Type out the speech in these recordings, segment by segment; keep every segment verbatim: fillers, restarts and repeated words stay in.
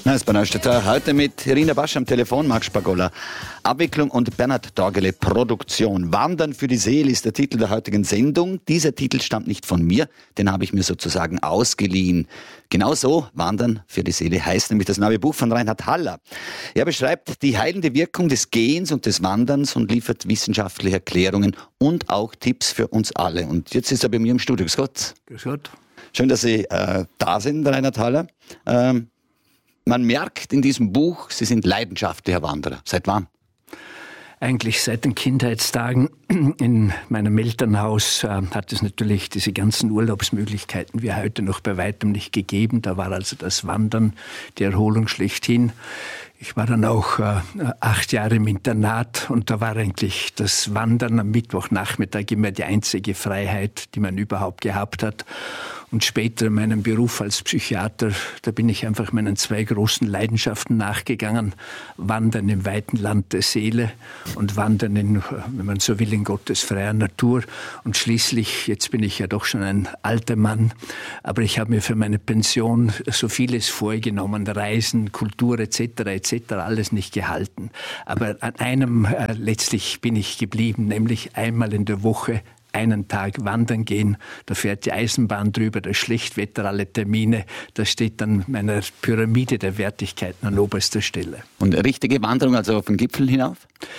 Das ist Neustädter. Heute mit Irina Basch am Telefon, Marc Spagolla. Abwicklung und Bernhard Dorgele, Produktion. Wandern für die Seele ist der Titel der heutigen Sendung. Dieser Titel stammt nicht von mir, den habe ich mir sozusagen ausgeliehen. Genauso, Wandern für die Seele heißt nämlich das neue Buch von Reinhard Haller. Er beschreibt die heilende Wirkung des Gehens und des Wanderns und liefert wissenschaftliche Erklärungen und auch Tipps für uns alle. Und jetzt ist er bei mir im Studio. Grüß Gott. Grüß Gott. Schön, dass Sie äh, da sind, Reinhard Haller. Ähm, Man merkt in diesem Buch, Sie sind leidenschaftlicher Wanderer. Seit wann? Eigentlich seit den Kindheitstagen. In meinem Elternhaus äh, hat es natürlich diese ganzen Urlaubsmöglichkeiten wie heute noch bei weitem nicht gegeben. Da war also das Wandern die Erholung schlechthin. Ich war dann auch äh, acht Jahre im Internat und da war eigentlich das Wandern am Mittwochnachmittag immer die einzige Freiheit, die man überhaupt gehabt hat. Und später in meinem Beruf als Psychiater, da bin ich einfach meinen zwei großen Leidenschaften nachgegangen. Wandern im weiten Land der Seele und Wandern in, wenn man so will, in Gottes freier Natur. Und schließlich, jetzt bin ich ja doch schon ein alter Mann, aber ich habe mir für meine Pension so vieles vorgenommen, Reisen, Kultur et cetera et cetera, alles nicht gehalten. Aber an einem äh, letztlich bin ich geblieben, nämlich einmal in der Woche einen Tag wandern gehen, da fährt die Eisenbahn drüber, da Schlechtwetter, alle Termine, da steht dann meiner Pyramide der Wertigkeiten an oberster Stelle. Und richtige Wanderung, also auf den Gipfel hinauf?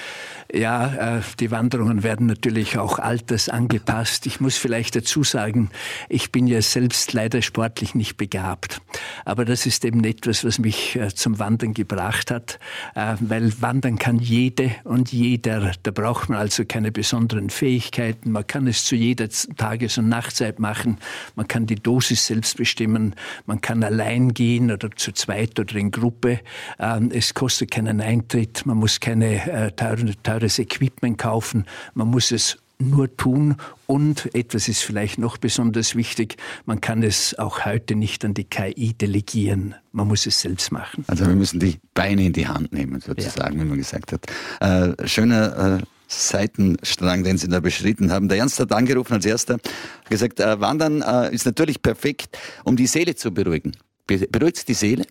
Ja, äh, die Wanderungen werden natürlich auch alters angepasst. Ich muss vielleicht dazu sagen, ich bin ja selbst leider sportlich nicht begabt. Aber das ist eben etwas, was mich äh, zum Wandern gebracht hat, äh, weil wandern kann jede und jeder. Da braucht man also keine besonderen Fähigkeiten. Man kann es zu jeder Tages- und Nachtzeit machen. Man kann die Dosis selbst bestimmen. Man kann allein gehen oder zu zweit oder in Gruppe. Äh, es kostet keinen Eintritt. Man muss keine äh, teure, teure das Equipment kaufen, man muss es nur tun und etwas ist vielleicht noch besonders wichtig, man kann es auch heute nicht an die K I delegieren, man muss es selbst machen. Also wir müssen die Beine in die Hand nehmen, sozusagen, ja. Wie man gesagt hat. Äh, schöner äh, Seitenstrang, den Sie da beschritten haben. Der Ernst hat angerufen als Erster, hat gesagt, äh, Wandern äh, ist natürlich perfekt, um die Seele zu beruhigen. Be- Beruhigt es die Seele?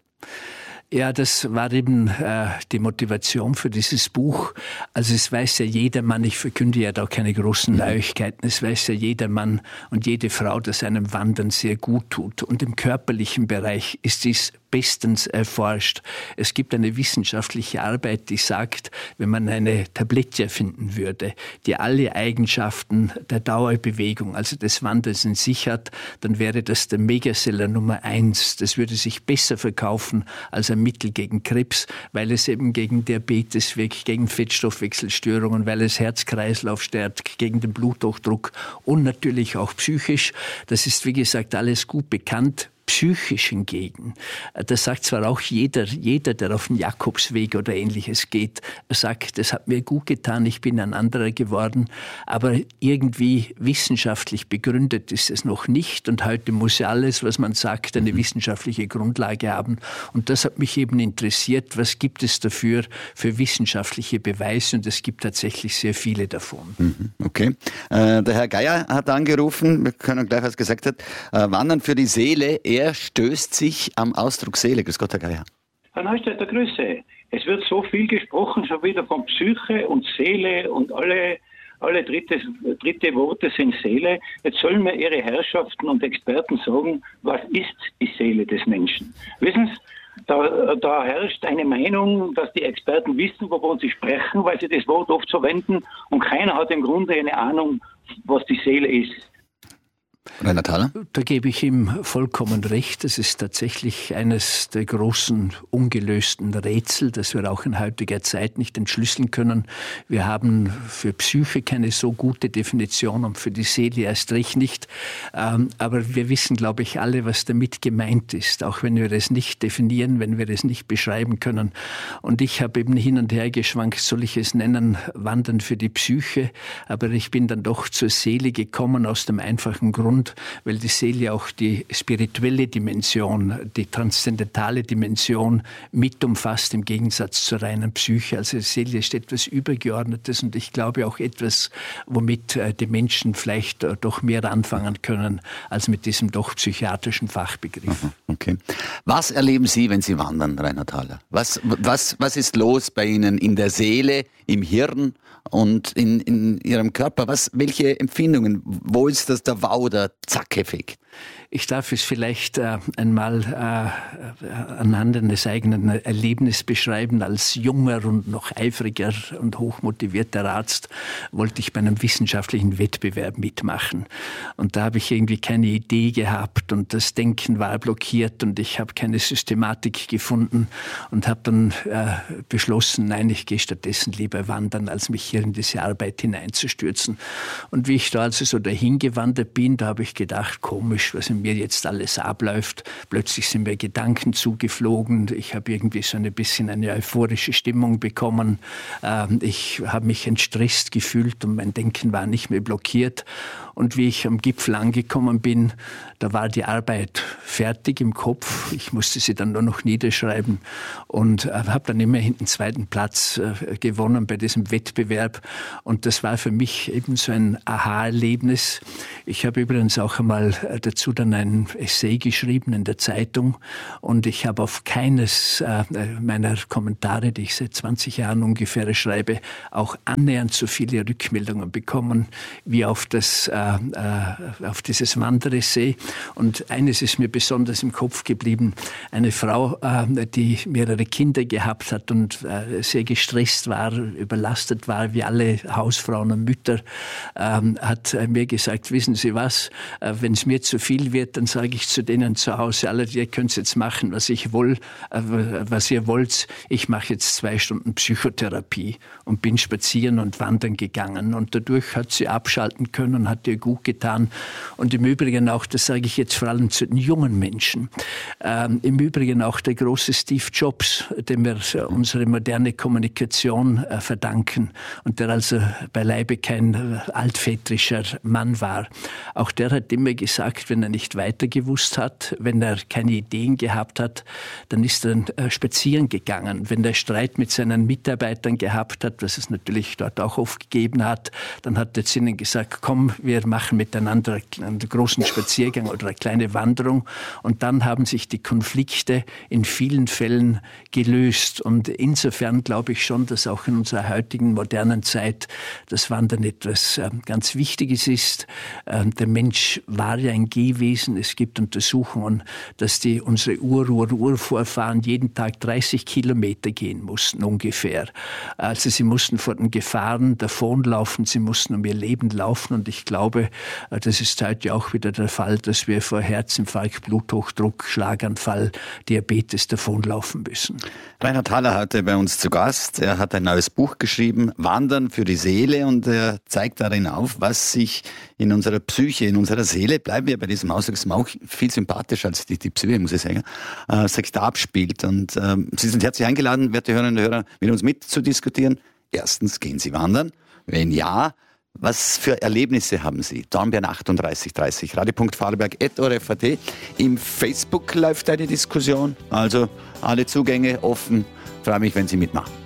Ja, das war eben äh, die Motivation für dieses Buch. Also es weiß ja jeder Mann, ich verkünde ja da keine großen Neuigkeiten, es weiß ja jeder Mann und jede Frau, dass einem Wandern sehr gut tut. Und im körperlichen Bereich ist dies bestens erforscht. Es gibt eine wissenschaftliche Arbeit, die sagt, wenn man eine Tablette erfinden würde, die alle Eigenschaften der Dauerbewegung, also des Wanderns in sich hat, dann wäre das der Megaseller Nummer eins. Das würde sich besser verkaufen als ein Mittel gegen Krebs, weil es eben gegen Diabetes wirkt, gegen Fettstoffwechselstörungen, weil es Herz-Kreislauf stärkt, gegen den Bluthochdruck und natürlich auch psychisch. Das ist, wie gesagt, alles gut bekannt. Psychisch hingegen, das sagt zwar auch jeder, jeder, der auf den Jakobsweg oder Ähnliches geht, sagt, das hat mir gut getan, ich bin ein anderer geworden, aber irgendwie wissenschaftlich begründet ist es noch nicht und heute muss ja alles, was man sagt, eine wissenschaftliche Grundlage haben und das hat mich eben interessiert, was gibt es dafür für wissenschaftliche Beweise und es gibt tatsächlich sehr viele davon. Okay, äh, der Herr Geier hat angerufen, wir können gleich, was gesagt hat, äh, Wandern für die Seele, er stößt sich am Ausdruck Seele. Grüß Gott, Herr Geier. Herr Neustädter, Grüße. Es wird so viel gesprochen, schon wieder von Psyche und Seele und alle, alle dritte, dritte Worte sind Seele. Jetzt sollen mir Ihre Herrschaften und Experten sagen, was ist die Seele des Menschen? Wissen Sie, da, da herrscht eine Meinung, dass die Experten wissen, wovon sie sprechen, weil sie das Wort oft verwenden und keiner hat im Grunde eine Ahnung, was die Seele ist. Reinhard Haller? Da gebe ich ihm vollkommen recht. Das ist tatsächlich eines der großen ungelösten Rätsel, das wir auch in heutiger Zeit nicht entschlüsseln können. Wir haben für Psyche keine so gute Definition und für die Seele erst recht nicht. Aber wir wissen, glaube ich, alle, was damit gemeint ist, auch wenn wir es nicht definieren, wenn wir es nicht beschreiben können. Und ich habe eben hin und her geschwankt, soll ich es nennen, Wandern für die Psyche? Aber ich bin dann doch zur Seele gekommen aus dem einfachen Grund, Grund, weil die Seele auch die spirituelle Dimension, die transzendentale Dimension mit umfasst, im Gegensatz zur reinen Psyche. Also die Seele ist etwas Übergeordnetes und ich glaube auch etwas, womit die Menschen vielleicht doch mehr anfangen können, als mit diesem doch psychiatrischen Fachbegriff. Okay. Was erleben Sie, wenn Sie wandern, Reinhard Haller? Was, was, was ist los bei Ihnen in der Seele, im Hirn und in, in Ihrem Körper? Was, welche Empfindungen? Wo ist das der Wow, der Zack-Effekt? Ich darf es vielleicht äh, einmal äh, anhand eines eigenen Erlebnisses beschreiben. Als junger und noch eifriger und hochmotivierter Arzt wollte ich bei einem wissenschaftlichen Wettbewerb mitmachen. Und da habe ich irgendwie keine Idee gehabt und das Denken war blockiert und ich habe keine Systematik gefunden und habe dann äh, beschlossen, nein, ich gehe stattdessen lieber wandern, als mich hier in diese Arbeit hineinzustürzen. Und wie ich da also so dahin gewandert bin, da habe ich gedacht, komisch, was in mir jetzt alles abläuft. Plötzlich sind mir Gedanken zugeflogen. Ich habe irgendwie so ein bisschen eine euphorische Stimmung bekommen. Ich habe mich entstresst gefühlt und mein Denken war nicht mehr blockiert. Und wie ich am Gipfel angekommen bin, da war die Arbeit fertig im Kopf. Ich musste sie dann nur noch niederschreiben und habe dann immerhin den zweiten Platz gewonnen bei diesem Wettbewerb. Und das war für mich eben so ein Aha-Erlebnis. Ich habe übrigens auch einmal dazu dann ein Essay geschrieben in der Zeitung und ich habe auf keines meiner Kommentare, die ich seit zwanzig Jahren ungefähr schreibe, auch annähernd so viele Rückmeldungen bekommen wie auf das auf dieses Wanderessay. Und eines ist mir besonders im Kopf geblieben. Eine Frau, die mehrere Kinder gehabt hat und sehr gestresst war, überlastet war, wie alle Hausfrauen und Mütter, hat mir gesagt, wissen Sie was, wenn es mir zu viel wird, dann sage ich zu denen zu Hause, alle, ihr könnt jetzt machen, was ich will, was ihr wollt. Ich mache jetzt zwei Stunden Psychotherapie und bin spazieren und wandern gegangen. Und dadurch hat sie abschalten können, hat ihr gut getan. Und im Übrigen auch, das sage ich jetzt vor allem zu den jungen Menschen, ähm, im Übrigen auch der große Steve Jobs, dem wir unsere moderne Kommunikation äh, verdanken und der also beileibe kein äh, altväterischer Mann war. Auch der hat immer gesagt, wenn er nicht weiter gewusst hat, wenn er keine Ideen gehabt hat, dann ist er äh, spazieren gegangen. Wenn er Streit mit seinen Mitarbeitern gehabt hat, was es natürlich dort auch oft gegeben hat, dann hat er zu ihnen gesagt, komm, wir machen miteinander einen großen Spaziergang oder eine kleine Wanderung. Und dann haben sich die Konflikte in vielen Fällen gelöst. Und insofern glaube ich schon, dass auch in unserer heutigen modernen Zeit das Wandern etwas äh, ganz Wichtiges ist. Äh, der Mensch war ja ein Gehwesen. Es gibt Untersuchungen, dass die unsere Ur-Ur-Urvorfahren jeden Tag dreißig Kilometer gehen mussten ungefähr. Also sie mussten vor den Gefahren davonlaufen, sie mussten um ihr Leben laufen. Und ich glaube, das ist heute auch wieder der Fall, dass wir vor Herzinfarkt, Bluthochdruck, Schlaganfall, Diabetes davonlaufen müssen. Reinhard Haller heute bei uns zu Gast. Er hat ein neues Buch geschrieben, Wandern für die Seele, und er zeigt darin auf, was sich in unserer Psyche, in unserer Seele, bleiben wir bei diesem Ausdruck, ist mir auch viel sympathischer als die, die Psyche, muss ich sagen, äh, sich da abspielt. Und äh, Sie sind herzlich eingeladen, werte Hörerinnen und Hörer, mit uns mitzudiskutieren. Erstens, gehen Sie wandern? Wenn ja, was für Erlebnisse haben Sie? Dornbirn achtunddreißig dreißig, radio.vorarlberg at o r f punkt a t. Im Facebook läuft eine Diskussion, also alle Zugänge offen. Freue mich, wenn Sie mitmachen.